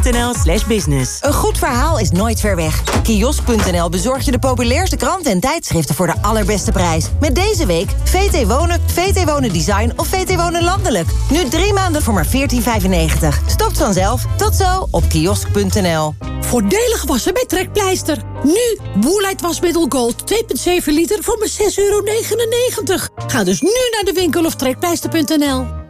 kiosk.nl/business. Een goed verhaal is nooit ver weg. Kiosk.nl bezorgt je de populairste kranten en tijdschriften voor de allerbeste prijs. Met deze week VT Wonen, VT Wonen Design of VT Wonen Landelijk. Nu 3 maanden voor maar €14,95. Stopt vanzelf. Tot zo op kiosk.nl. Voordelig wassen bij Trekpleister. Nu Woolite wasmiddel Gold 2,7 liter voor maar €6,99. Ga dus nu naar de winkel of trekpleister.nl.